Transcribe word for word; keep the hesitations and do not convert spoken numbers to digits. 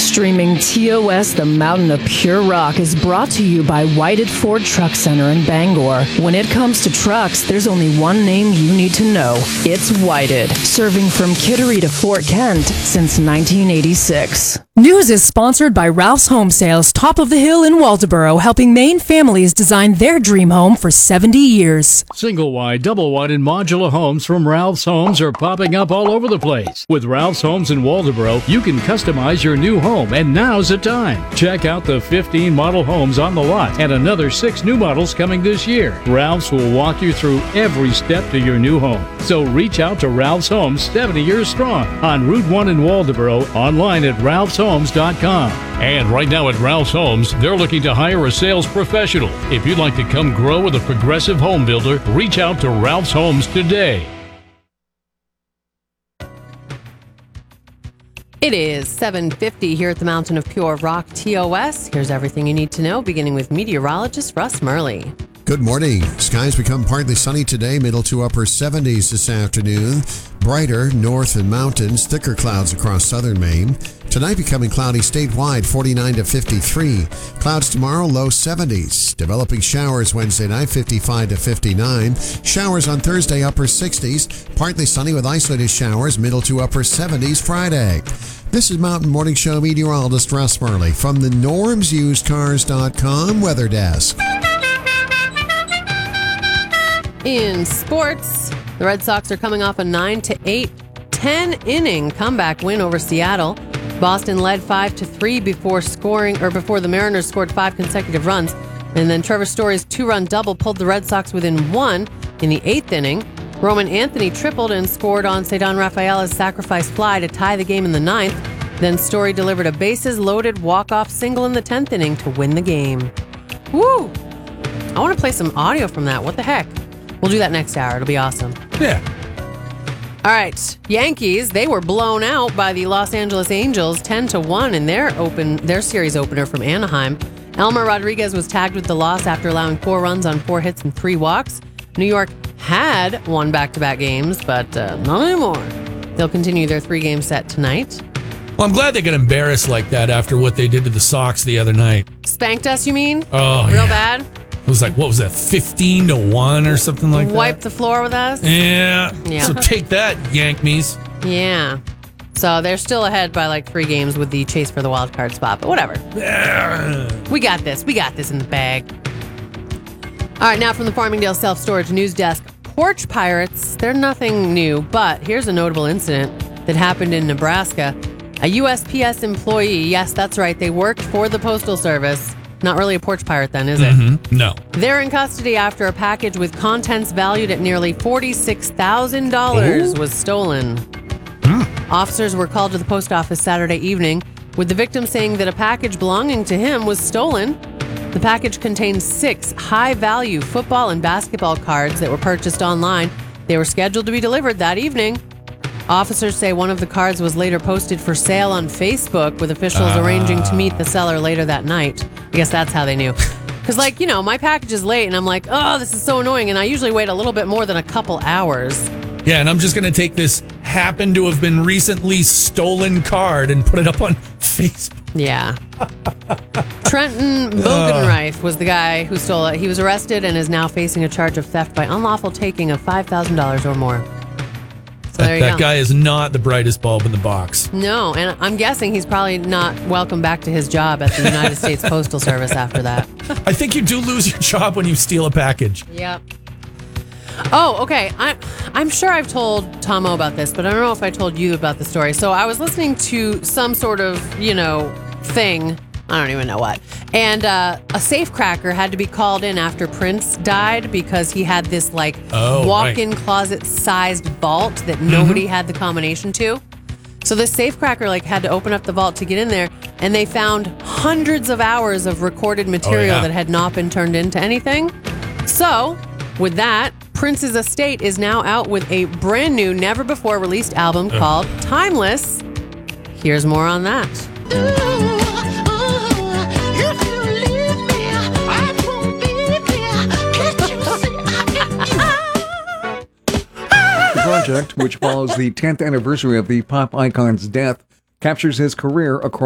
Streaming T O S, the Mountain of Pure Rock, is brought to you by Whited Ford Truck Center in Bangor. When it comes to trucks, there's only one name you need to know. It's Whited, serving from Kittery to Fort Kent since nineteen eighty-six. News is sponsored by Ralph's Home Sales, top of the hill in Waldoboro, helping Maine families design their dream home for seventy years. Single wide, double wide, and modular homes from Ralph's Homes are popping up all over the place. With Ralph's Homes in Waldoboro, you can customize your new home, and now's the time. Check out the fifteen model homes on the lot and another six new models coming this year. Ralph's will walk you through every step to your new home. So reach out to Ralph's Homes, seventy years strong, on Route one in Waldoboro, online at ralphs homes dot com. And right now at Ralph's Homes, they're looking to hire a sales professional. If you'd like to come grow with a progressive home builder, reach out to Ralph's Homes today. It is seven fifty here at the Mountain of Pure Rock T O S. Here's everything you need to know, beginning with meteorologist Russ Murley. Good morning. Skies become partly sunny today, middle to upper seventies this afternoon. Brighter north and mountains, thicker clouds across southern Maine. Tonight becoming cloudy statewide, forty-nine to fifty-three. Clouds tomorrow, low seventies. Developing showers Wednesday night, fifty-five to fifty-nine. Showers on Thursday, upper sixties. Partly sunny with isolated showers, middle to upper seventies Friday. This is Mountain Morning Show meteorologist Russ Murley from the norms used cars dot com weather desk. In sports, the Red Sox are coming off a nine to eight, ten inning comeback win over Seattle. Boston led five to three before scoring, or before the Mariners scored five consecutive runs. And then Trevor Story's two-run double pulled the Red Sox within one in the eighth inning. Roman Anthony tripled and scored on Cedar Rafaela's sacrifice fly to tie the game in the ninth. Then Story delivered a bases-loaded walk-off single in the tenth inning to win the game. Woo! I want to play some audio from that. What the heck? We'll do that next hour. It'll be awesome. Yeah. All right. Yankees, they were blown out by the Los Angeles Angels ten to one in their open their series opener from Anaheim. Elmer Rodriguez was tagged with the loss after allowing four runs on four hits and three walks. New York had won back-to-back games, but uh, not anymore. They'll continue their three-game set tonight. Well, I'm glad they got embarrassed like that after what they did to the Sox the other night. Spanked us, you mean? Oh, Real yeah. bad? It was like, what was that, fifteen to one or something like that? Wipe the floor with us? Yeah. Yeah. So take that, Yankees. Yeah. So they're still ahead by like three games with the chase for the wild card spot, but whatever. We got this. We got this in the bag. All right, now from the Farmingdale Self-Storage News Desk, porch pirates, they're nothing new, but here's a notable incident that happened in Nebraska. A U S P S employee, yes, that's right, they worked for the Postal Service. Not really a porch pirate then, is it? Mm-hmm. No. They're in custody after a package with contents valued at nearly forty-six thousand dollars Ooh. was stolen. Officers were called to the post office Saturday evening with the victim saying that a package belonging to him was stolen. The package contained six high-value football and basketball cards that were purchased online. They were scheduled to be delivered that evening. Officers say one of the cards was later posted for sale on Facebook, with officials uh. arranging to meet the seller later that night. I guess that's how they knew. Because, like, you know, my package is late, and I'm like, oh, this is so annoying, and I usually wait a little bit more than a couple hours. Yeah, and I'm just going to take this happen to have been recently stolen card and put it up on Facebook. Yeah. Trenton Bogenreif was the guy who stole it. He was arrested and is now facing a charge of theft by unlawful taking of five thousand dollars or more. So there you that go. guy is not the brightest bulb in the box. No, and I'm guessing he's probably not welcome back to his job at the United States Postal Service after that. I think you do lose your job when you steal a package. Yep. Oh, okay. I, I'm sure I've told Tomo about this, but I don't know if I told you about the story. So I was listening to some sort of, you know, thing. I don't even know what. And uh, a safecracker had to be called in after Prince died because he had this, like, oh, walk-in right. closet-sized vault that nobody Mm-hmm. had the combination to. So this safecracker, like, had to open up the vault to get in there, and they found hundreds of hours of recorded material oh, yeah. that had not been turned into anything. So, with that, Prince's estate is now out with a brand new, never-before-released album oh. called Timeless. Here's more on that. The project, which follows the tenth anniversary of the pop icon's death, captures his career across